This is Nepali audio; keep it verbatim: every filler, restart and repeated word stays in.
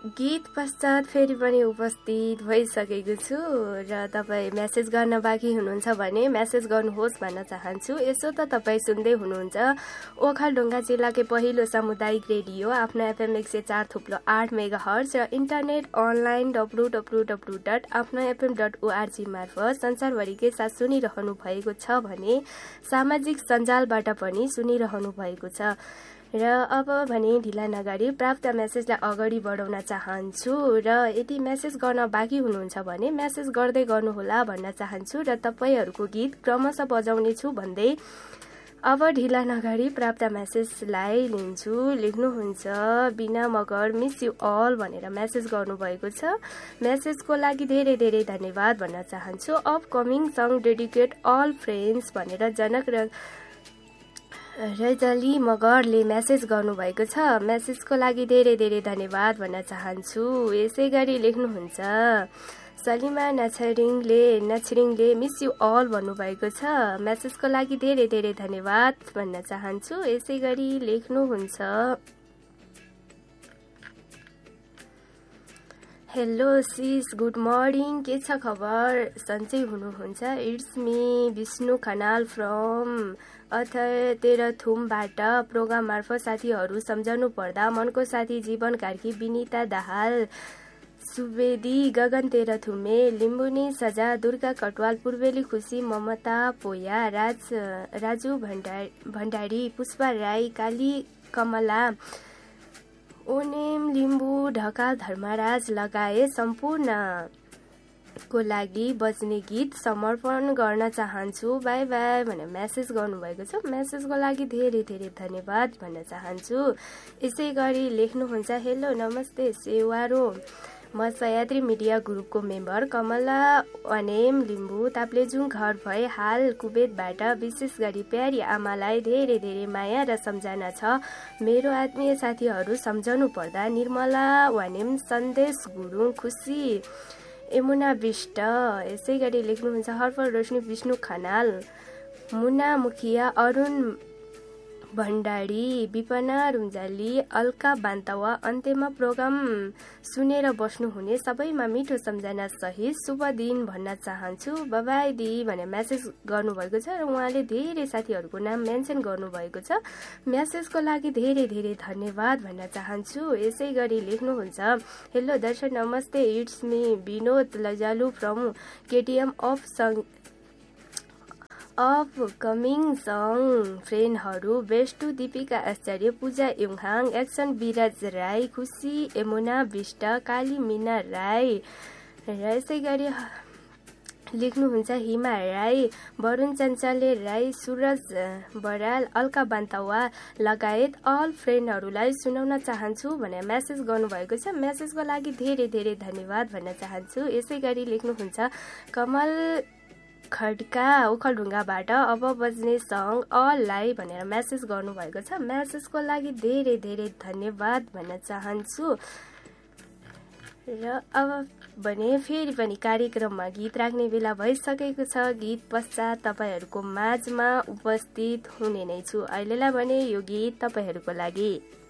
गीत पश्चात फेरि पनि उपस्थित भइसकेको छु र तपाईँ मेसेज गर्न बाँकी हुनुहुन्छ भने मेसेज गर्नुहोस् भन्न चाहन्छु। यसो त तपाईँ सुन्दै हुनुहुन्छ ओखलढुङ्गा जिल्लाकै पहिलो सामुदायिक रेडियो आफ्नो एफएम एक सय चार थुप्लो आठ मेगा हर्ज र internet online W W W dot आफ्नो एफएम डट ओआरजी मार्फत संसारभरिकै साथ सुनिरहनु भएको छ भने सामाजिक सञ्जालबाट पनि सुनिरहनु भएको छ। र अब भने ढिला नगरी प्राप्त मेसेजलाई अगाडि बढाउन चाहन्छु र यदि मेसेज गर्न बाँकी हुनुहुन्छ भने मेसेज गर्दै गर्नुहोला भन्न चाहन्छु र तपाईँहरूको गीत क्रमशः बजाउने छु भन्दै अब ढिला नगरी प्राप्त मेसेजलाई लिन्छु। लेख्नुहुन्छ बिना मगर मिस यु अल भनेर मेसेज गर्नुभएको छ। मेसेजको लागि धेरै धेरै धन्यवाद भन्न चाहन्छु। Upcoming song dedicate all friends भनेर जनक र रैजली मगरले मेसेज गर्नुभएको छ। मेसेजको लागि धेरै धेरै धन्यवाद भन्न चाहन्छु। यसै गरी लेख्नुहुन्छ सलिमा नछरिङले नछरिङले मिस यु अल भन्नुभएको छ। मेसेजको लागि धेरै धेरै धन्यवाद भन्न चाहन्छु। यसै गरी लेख्नुहुन्छ हेलो सिस गुड मर्निङ, के छ खबर, सन्चै हुनुहुन्छ? It's me Vishnu Khanal from author तेह्रथुमबाट। Programme मार्फत साथीहरू सम्झनु पर्दा मनको साथी जीवन कार्की, विनिता दाहाल, सुवेदी, गगन तेह्रथुमे, लिम्बुनी सजा, दुर्गा कटवाल, पूर्वेली खुसी, ममता पोया, राज राजु भण्डारी भण्डारी, पुष्पा राई, काली कमला, ओनेम लिम्बू, ढकाल धर्मराज लगायत सम्पूर्ण को लागि बज्ने गीत समर्पण गर्न चाहन्छु। बाई बाई भनेर मेसेज गर्नुभएको छ। मेसेजको लागि धेरै धेरै धन्यवाद भन्न चाहन्छु। यसै गरी लेख्नुहुन्छ हेलो नमस्ते सेवारो, म सयात्री मिडिया ग्रुपको मेम्बर कमला अनेम लिम्बू, ताप्लेजुङ घर भए हाल कुवेतबाट। विशेष गरी प्यारी आमालाई धेरै धेरै माया र सम्झना छ। मेरो आत्मीय साथीहरू सम्झनु पर्दा निर्मला वानेम, सन्देश गुरुङ, खुसी यमुना विष्ट। यसै गरी लेख्नुहुन्छ हर्फल रोशनी, विष्णु खनाल, मुना मुखिया, अरुण भण्डारी, विपना रुम्जाली, अल्का बान्तवा। अन्त्यमा प्रोग्राम सुनेर बस्नुहुने सबैमा मिठो सम्झना सहित शुभ दिन भन्न चाहन्छु। बाबाई दी भनेर मेसेज गर्नुभएको छ र उहाँले धेरै साथीहरूको नाम मेन्सन गर्नुभएको छ। मेसेजको लागि धेरै धेरै धन्यवाद भन्न चाहन्छु। यसै गरी लेख्नुहुन्छ हेलो दर्शक नमस्ते, it's me Vinod लजालु from KTM of song upcoming song फ्रेन्डहरू बेस्टु, Deepika Acharya, Puja युङहाङ, action विराज राई, खुसी यमुना विष्ट, काली मिना राई। र यसै गरी लेख्नुहुन्छ हिमा राई, वरुण चञ्चले राई, सुरज बराल, अल्का बान्तवा लगायत अल फ्रेन्डहरूलाई सुनाउन चाहन्छु भनेर मेसेज गर्नुभएको छ। मेसेजको लागि धेरै धेरै धन्यवाद भन्न चाहन्छु। यसै गरी लेख्नुहुन्छ कमल खड्का ओखलढुङ्गाबाट, अब बज्ने सङ अललाई भनेर मेसेज गर्नुभएको छ। मेसेजको लागि धेरै धेरै धन्यवाद भन्न चाहन्छु। र अब भने फेरि पनि कार्यक्रममा गीत राख्ने बेला भइसकेको छ। गीत पश्चात तपाईँहरूको माझमा उपस्थित हुने नै छु। अहिलेलाई भने यो गीत तपाईँहरूको लागि।